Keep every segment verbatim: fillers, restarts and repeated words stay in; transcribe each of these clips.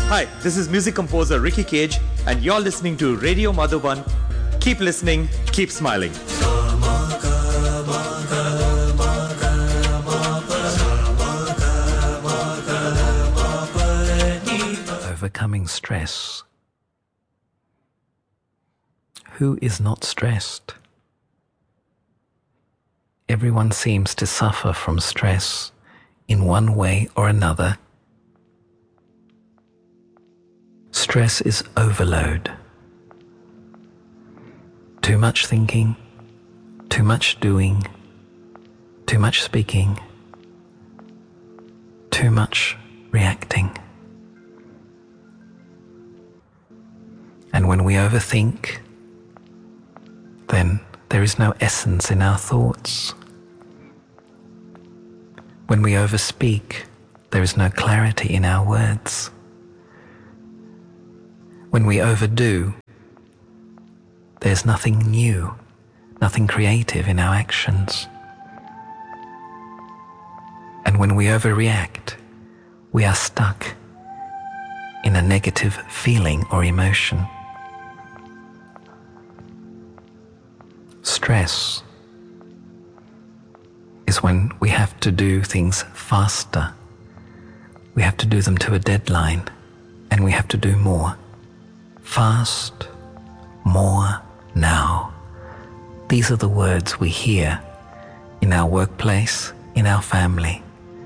Hi, this is music composer Ricky Cage, and you're listening to Radio Madhuban. Keep listening, keep smiling. Overcoming stress. Who is not stressed? Everyone seems to suffer from stress in one way or another. Stress is overload. Too much thinking, too much doing, too much speaking, too much reacting. And when we overthink, then there is no essence in our thoughts. When we overspeak, there is no clarity in our words. When we overdo, there's nothing new, nothing creative in our actions. And when we overreact, we are stuck in a negative feeling or emotion. Stress is when we have to do things faster. We have to do them to a deadline, and we have to do more. Fast, more, now. These are the words we hear in our workplace, in our family.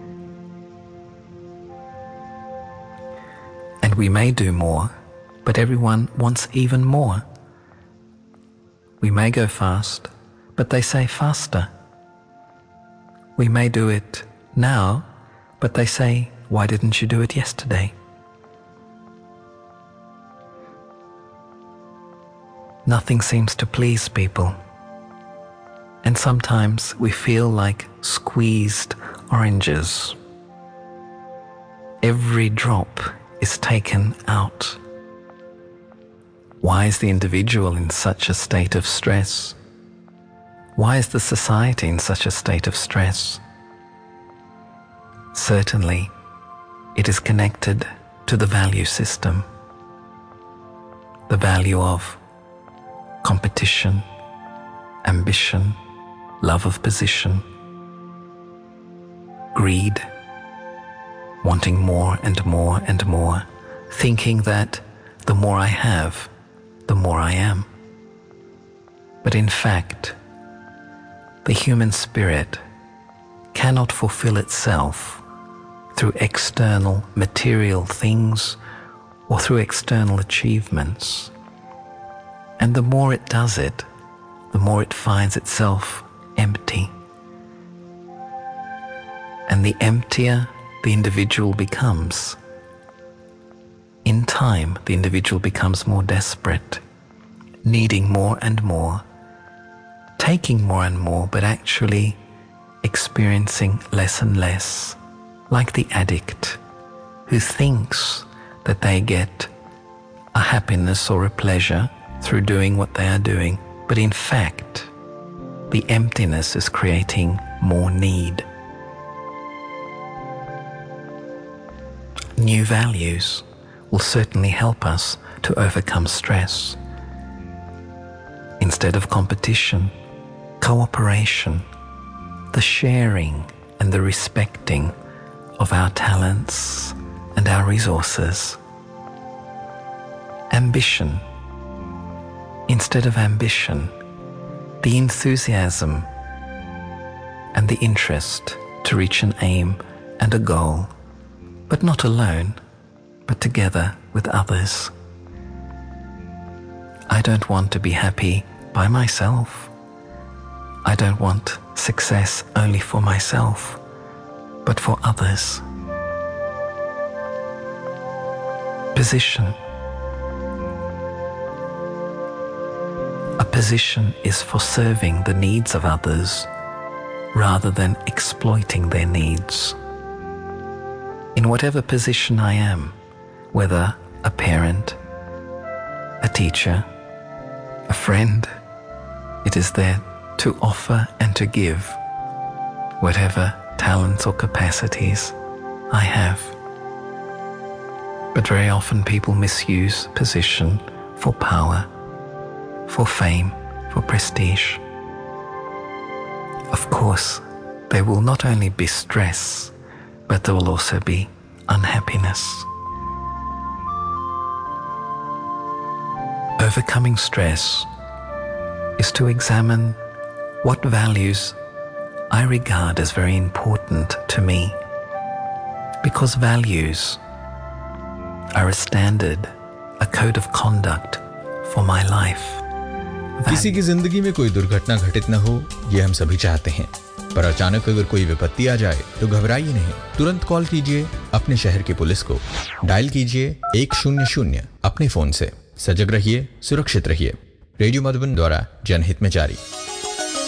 And we may do more, but everyone wants even more. We may go fast, but they say faster. We may do it now, but they say, why didn't you do it yesterday? Nothing seems to please people. And sometimes we feel like squeezed oranges. Every drop is taken out. Why is the individual in such a state of stress? Why is the society in such a state of stress? Certainly, it is connected to the value system. The value of competition, ambition, love of position, greed, wanting more and more and more, thinking that the more I have, the more I am. But in fact, the human spirit cannot fulfill itself through external material things or through external achievements. And the more it does it, the more it finds itself empty. And the emptier the individual becomes, in time the individual becomes more desperate, needing more and more, taking more and more, but actually experiencing less and less, like the addict who thinks that they get a happiness or a pleasure through doing what they are doing, but in fact, the emptiness is creating more need. New values will certainly help us to overcome stress. Instead of competition, cooperation, the sharing and the respecting of our talents and our resources. Ambition. Instead of ambition, the enthusiasm and the interest to reach an aim and a goal, but not alone, but together with others. I don't want to be happy by myself. I don't want success only for myself, but for others. Position. A position is for serving the needs of others rather than exploiting their needs. In whatever position I am, whether a parent, a teacher, a friend, it is there to offer and to give whatever talents or capacities I have. But very often people misuse position for power, for fame, for prestige. Of course, there will not only be stress, but there will also be unhappiness. Overcoming stress is to examine what values I regard as very important to me, because values are a standard, a code of conduct for my life. किसी की जिंदगी में कोई दुर्घटना घटित न हो, ये हम सभी चाहते हैं, पर अचानक अगर कोई विपत्ति आ जाए तो घबराइए नहीं, तुरंत कॉल कीजिए अपने शहर की पुलिस को, डायल कीजिए एक शून्य शून्य अपने फोन से। सजग रहिए, सुरक्षित रहिए। रेडियो मधुबन द्वारा जनहित में जारी।